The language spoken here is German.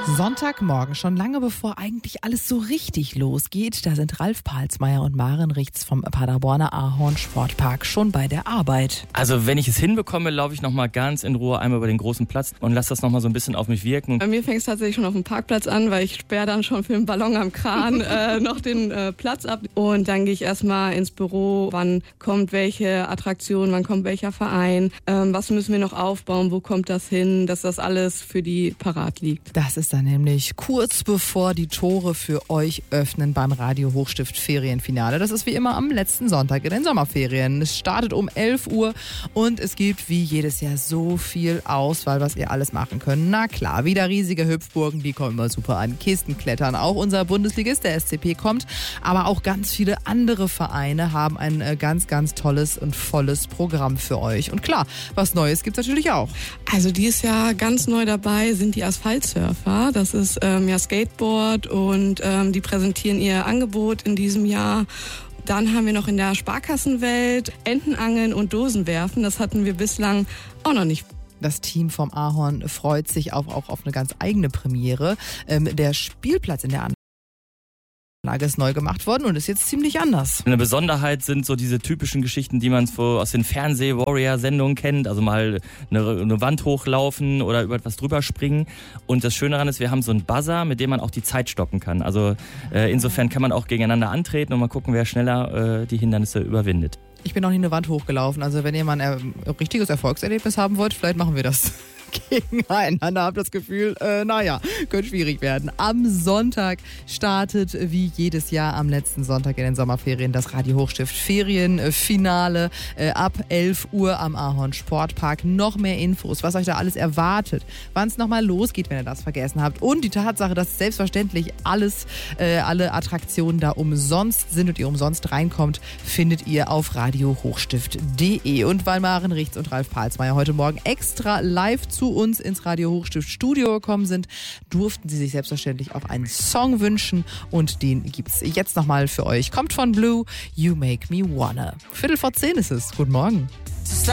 Sonntagmorgen, schon lange bevor eigentlich alles so richtig losgeht, da sind Ralf Palsmeier und Maren Richts vom Paderborner Ahorn Sportpark schon bei der Arbeit. Also wenn ich es hinbekomme, laufe ich nochmal ganz in Ruhe einmal über den großen Platz und lasse das nochmal so ein bisschen auf mich wirken. Bei mir fängt es tatsächlich schon auf dem Parkplatz an, weil ich sperre dann schon für den Ballon am Kran noch den Platz ab. Und dann gehe ich erstmal ins Büro, wann kommt welche Attraktion, wann kommt welcher Verein, was müssen wir noch aufbauen, wo kommt das hin, dass das alles für die parat liegt. Das ist dann nämlich kurz bevor die Tore für euch öffnen beim Radio Hochstift Ferienfinale. Das ist wie immer am letzten Sonntag in den Sommerferien. Es startet um 11 Uhr und es gibt wie jedes Jahr so viel Auswahl, was ihr alles machen könnt. Na klar, wieder riesige Hüpfburgen, die kommen immer super an. Kistenklettern, auch unser Bundesligist, der SCP, kommt. Aber auch ganz viele andere Vereine haben ein ganz, ganz tolles und volles Programm für euch. Und klar, was Neues gibt es natürlich auch. Also dieses Jahr ganz neu dabei sind die Asphaltsurfer. Das ist Skateboard und die präsentieren ihr Angebot in diesem Jahr. Dann haben wir noch in der Sparkassenwelt Entenangeln und Dosenwerfen. Das hatten wir bislang auch noch nicht. Das Team vom Ahorn freut sich auch auf eine ganz eigene Premiere. Der Spielplatz in der Anlage ist neu gemacht worden und ist jetzt ziemlich anders. Eine Besonderheit sind so diese typischen Geschichten, die man so aus den Fernseh-Warrior-Sendungen kennt. Also mal eine Wand hochlaufen oder über etwas drüber springen. Und das Schöne daran ist, wir haben so einen Buzzer, mit dem man auch die Zeit stoppen kann. Also insofern kann man auch gegeneinander antreten und mal gucken, wer schneller die Hindernisse überwindet. Ich bin noch nie eine Wand hochgelaufen. Also wenn ihr mal ein richtiges Erfolgserlebnis haben wollt, vielleicht machen wir das gegeneinander. Hab das Gefühl, könnte schwierig werden. Am Sonntag startet wie jedes Jahr am letzten Sonntag in den Sommerferien das Radio Hochstift Ferienfinale ab 11 Uhr am Ahorn Sportpark. Noch mehr Infos, was euch da alles erwartet, wann es nochmal losgeht, wenn ihr das vergessen habt, und die Tatsache, dass selbstverständlich alle Attraktionen da umsonst sind und ihr umsonst reinkommt, findet ihr auf radiohochstift.de. Und weil Maren Richts und Ralf Palsmeier heute Morgen extra live zu uns ins Radio Hochstift Studio gekommen sind, durften sie sich selbstverständlich auch einen Song wünschen und den gibt's jetzt nochmal für euch. Kommt von Blue, You Make Me Wanna. 9:45 ist es. Guten Morgen.